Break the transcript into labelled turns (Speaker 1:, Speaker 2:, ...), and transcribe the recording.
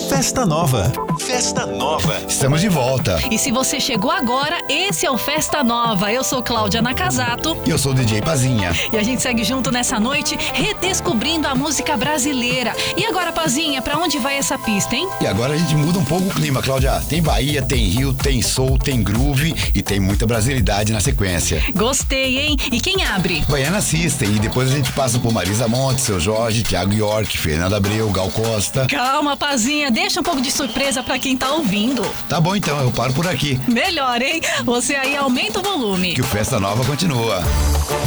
Speaker 1: Festa Nova. Festa Nova.
Speaker 2: Estamos de volta.
Speaker 3: E se você chegou agora, esse é o Festa Nova. Eu sou Cláudia Nakazato.
Speaker 2: E eu sou o DJ Pazinha.
Speaker 3: E a gente segue junto nessa noite, redescobrindo a música brasileira. E agora, Pazinha, pra onde vai essa pista, hein?
Speaker 2: E agora a gente muda um pouco o clima, Cláudia. Tem Bahia, tem Rio, tem soul, tem groove e tem muita brasilidade na sequência.
Speaker 3: Gostei, hein? E quem abre?
Speaker 2: Baiana System. E depois a gente passa por Marisa Monte, Seu Jorge, Thiago York, Fernanda Abreu, Gal Costa.
Speaker 3: Calma, Pazinha, deixa um pouco de surpresa pra quem tá ouvindo.
Speaker 2: Tá bom então, eu paro por aqui.
Speaker 3: Melhor, hein? Você aí aumenta o volume.
Speaker 2: Que o Festa Nova continua.